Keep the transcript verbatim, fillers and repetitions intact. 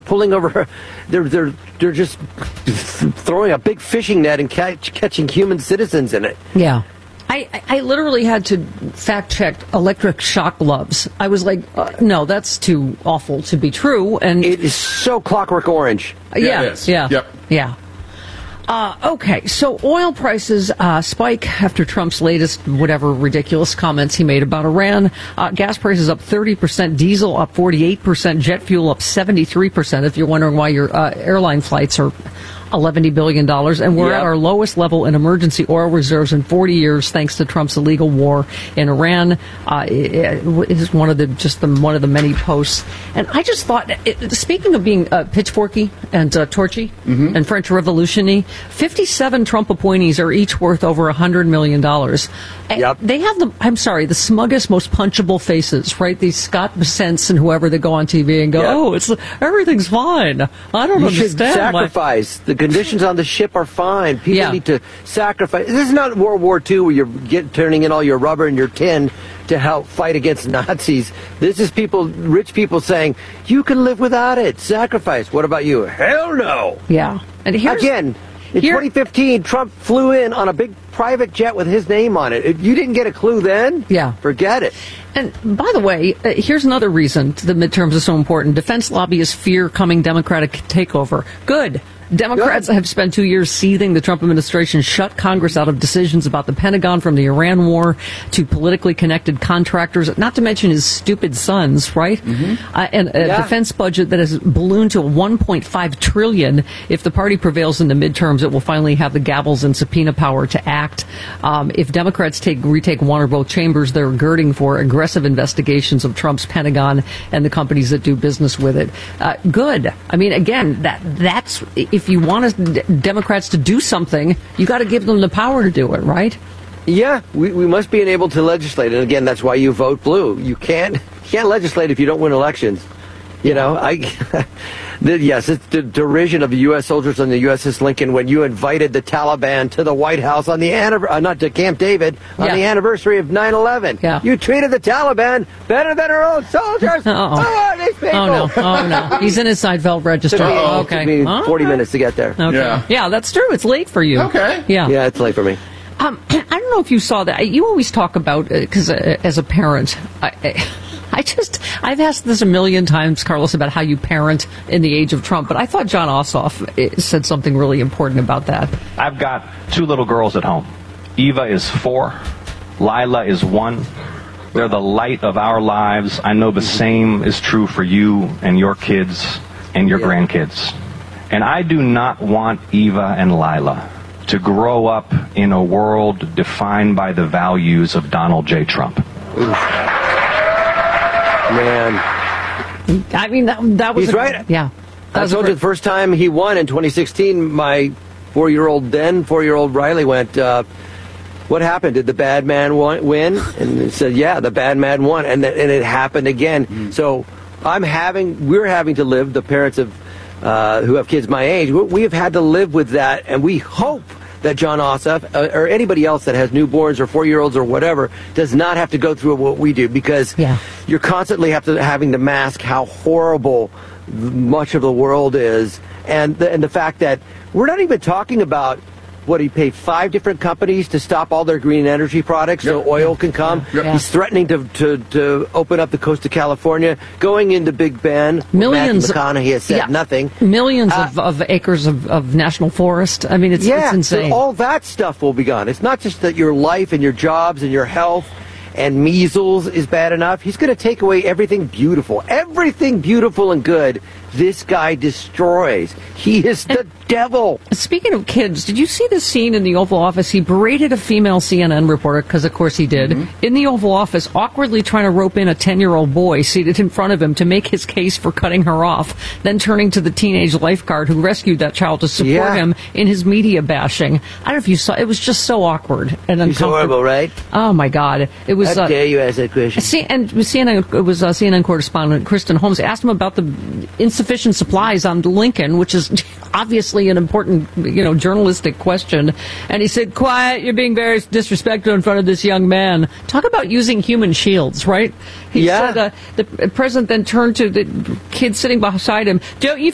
pulling over. They're they're they're just throwing a big fishing net and catch, catching human citizens in it. Yeah. I, I literally had to fact check electric shock gloves. I was like, uh, no, that's too awful to be true. And it is so Clockwork Orange. Yeah, yeah, it is. yeah, Yep. yeah. Uh, okay, so oil prices uh, spike after Trump's latest whatever ridiculous comments he made about Iran. Uh, gas prices up thirty percent, diesel up forty-eight percent, jet fuel up seventy-three percent. If you're wondering why your uh, airline flights are eleven billion dollars, and we're yep. at our lowest level in emergency oil reserves in forty years, thanks to Trump's illegal war in Iran. Uh, it, it is one of the just the, one of the many posts, and I just thought, it, speaking of being uh, pitchforky and uh, torchy mm-hmm. and French Revolution-y, fifty-seven Trump appointees are each worth over a hundred million dollars. Yep. They have the I'm sorry, the smuggest, most punchable faces, right? These Scott Bessents and whoever that go on T V and go, yep. oh, it's everything's fine. I don't you understand. Should sacrifice. The conditions on the ship are fine. People yeah. need to sacrifice. This is not World War Two where you're get, turning in all your rubber and your tin to help fight against Nazis. This is people, rich people saying, you can live without it. Sacrifice. What about you? Hell no. Yeah. And here's, Again, in here, twenty fifteen, Trump flew in on a big private jet with his name on it. If you didn't get a clue then, yeah. forget it. And by the way, uh, here's another reason the midterms are so important. Defense lobbyists fear coming Democratic takeover. Good. Democrats have spent two years seething. The Trump administration shut Congress out of decisions about the Pentagon, from the Iran war to politically connected contractors, not to mention his stupid sons, right? Mm-hmm. Uh, and a yeah. defense budget that has ballooned to one point five trillion dollars. If the party prevails in the midterms, it will finally have the gavels and subpoena power to act. Um, if Democrats take retake one or both chambers, they're girding for aggressive investigations of Trump's Pentagon and the companies that do business with it. Uh, good. I mean, again, that that's... If you want d- Democrats to do something, you got to give them the power to do it, right? Yeah, we, we must be able to legislate. And again, that's why you vote blue. You can't, you can't legislate if you don't win elections. You know, I, the, yes, it's the derision of the U S soldiers on the U S S Lincoln when you invited the Taliban to the White House on the anniversary, uh, not to Camp David, on yeah. the anniversary of nine eleven. Yeah. You treated the Taliban better than our own soldiers. Uh-oh. Who are these people? Oh, no. Oh, no. He's in his Seinfeld register. Took me, Oh, took okay. me All forty right. minutes to get there. Okay. Yeah. yeah, that's true. It's late for you. Okay. Yeah. Yeah, it's late for me. Um, I don't know if you saw that. You always talk about, because uh, uh, as a parent, I, I, I just, I've asked this a million times, Carlos, about how you parent in the age of Trump, but I thought John Ossoff said something really important about that. I've got two little girls at home. Eva is four. Lila is one. They're the light of our lives. I know the same is true for you and your kids and your Yeah. grandkids. And I do not want Eva and Lila to grow up in a world defined by the values of Donald J. Trump. Man. I mean, that, that was... He's a, right. Yeah. That I was a told great- you the first time he won in twenty sixteen, my four-year-old then, four-year-old Riley went, uh, what happened? Did the bad man won- win? And he said, yeah, the bad man won. And, th- and it happened again. Mm. So I'm having, we're having to live, the parents of uh, who have kids my age, we, we have had to live with that, and we hope that John Ossoff uh, or anybody else that has newborns or four-year-olds or whatever does not have to go through what we do, because yeah. you're constantly have to having to mask how horrible much of the world is, and the, and the fact that we're not even talking about what he paid five different companies to stop all their green energy products yep. so oil can come. Yep. He's threatening to, to, to open up the coast of California, going into Big Bend. Millions. Matthew McConaughey has said yeah, nothing. Millions Uh, of, of acres of, of national forest. I mean, it's, yeah, it's insane. So all that stuff will be gone. It's not just that your life and your jobs and your health and measles is bad enough. He's going to take away everything beautiful. Everything beautiful and good, this guy destroys. He is the and, devil. Speaking of kids, did you see the scene in the Oval Office? He berated a female C N N reporter, because of course he did, mm-hmm. in the Oval Office, awkwardly trying to rope in a ten-year-old boy seated in front of him to make his case for cutting her off, then turning to the teenage lifeguard who rescued that child to support yeah. him in his media bashing. I don't know if you saw, it was just so awkward and uncomfortable. He's horrible, right? Oh my God. It was, How uh, dare you ask that question? C- and C N N, it was uh, C N N correspondent Kristen Holmes asked him about the insufficient supplies on Lincoln, which is obviously an important, you know, journalistic question. And he said, "Quiet, you're being very disrespectful in front of this young man." Talk about using human shields, right? He yeah. said, uh, the president then turned to the kid sitting beside him. "Don't you